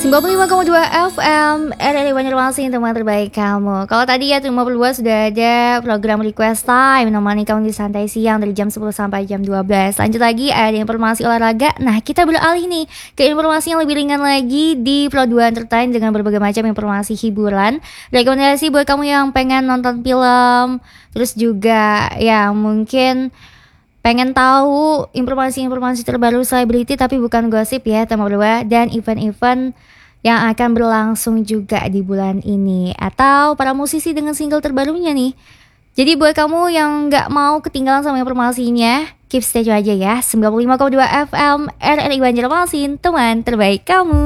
95,2 FM RRI Banjarmasin, teman terbaik kamu. Kalau tadi ya 52 sudah ada program Request Time menemani kamu di santai siang dari jam 10 sampai jam 12. Lanjut lagi ada informasi olahraga. Nah, kita beralih nih ke informasi yang lebih ringan lagi di Pro 2 Entertain dengan berbagai macam informasi hiburan. Rekomendasi buat kamu yang pengen nonton film, terus juga ya mungkin pengen tahu informasi-informasi terbaru selebriti tapi bukan gosip ya teman berdua, dan event-event yang akan berlangsung juga di bulan ini, atau para musisi dengan single terbarunya nih. Jadi buat kamu yang gak mau ketinggalan sama informasinya, keep stay tune aja ya. 95,2 FM RRI Banjarmasin, teman terbaik kamu.